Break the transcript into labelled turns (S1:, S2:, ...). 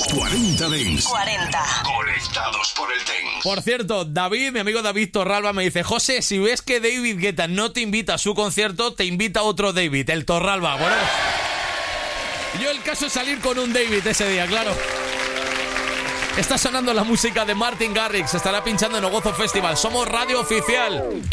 S1: 40 Dents.
S2: 40.
S1: Conectados por el Dents.
S3: Por cierto, David, mi amigo David Torralba, me dice: José, si ves que David Guetta no te invita a su concierto, te invita a otro David, el Torralba. Bueno, yo el caso es salir con un David ese día, claro. Está sonando la música de Martin Garrix. Estará pinchando en el Gozo Festival. Somos radio oficial.